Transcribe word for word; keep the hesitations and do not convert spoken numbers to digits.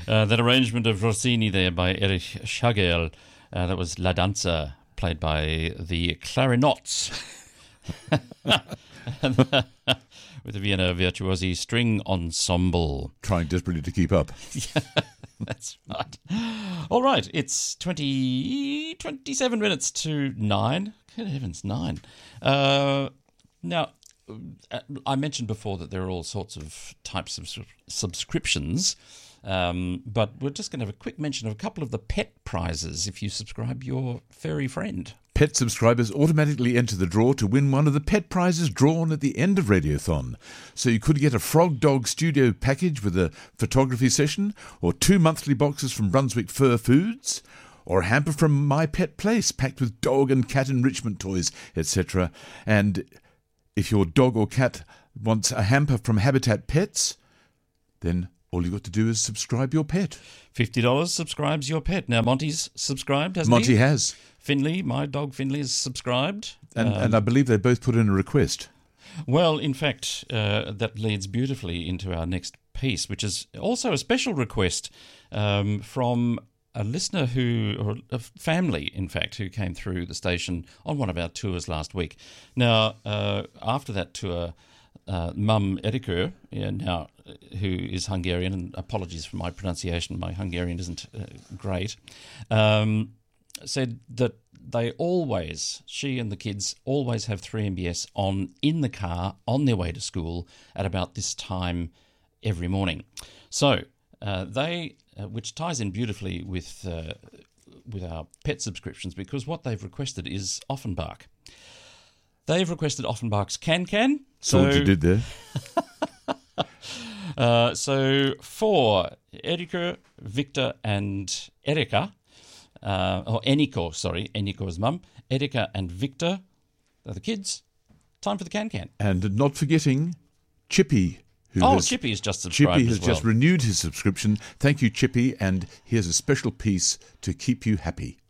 Uh, that arrangement of Rossini there by Erich Schagel, uh, that was La Danza, played by the Clarinots. and, uh, with the Vienna Virtuosi String Ensemble. Trying desperately to keep up. Yeah, that's right. All right, it's twenty, twenty-seven minutes to nine. Good heavens, nine. Uh, now, I mentioned before that there are all sorts of types of subscriptions, um, but we're just going to have a quick mention of a couple of the pet prizes if you subscribe your furry friend. Pet subscribers automatically enter the draw to win one of the pet prizes drawn at the end of Radiothon. So you could get a Frog Dog Studio package with a photography session, or two monthly boxes from Brunswick Fur Foods, or a hamper from My Pet Place packed with dog and cat enrichment toys, et cetera. And if your dog or cat wants a hamper from Habitat Pets, then all you've got to do is subscribe your pet. fifty dollars subscribes your pet. Now, Monty's subscribed, hasn't Monty he? has. Finley, my dog Finley, is subscribed. And, um, and I believe they both put in a request. Well, in fact, uh, that leads beautifully into our next piece, which is also a special request um, from a listener who, or a family, in fact, who came through the station on one of our tours last week. Now, uh, after that tour, uh, Mum Edikur, yeah, now who is Hungarian, and apologies for my pronunciation, my Hungarian isn't uh, great, um, said that they always, she and the kids, always have three M B S on in the car on their way to school at about this time every morning. So uh, they, uh, which ties in beautifully with uh, with our pet subscriptions, because what they've requested is Offenbach. They've requested Offenbach's Can Can. Saw So, what you did there. uh, so for Erika, Victor, and Erika, uh, or Eniko, sorry, Eniko's mum, Erika and Victor, are the kids. Time for the Can Can. And not forgetting Chippy. Who Oh, has, Chippy has just subscribed Chippy has as well. just renewed his subscription. Thank you, Chippy. And here's a special piece to keep you happy.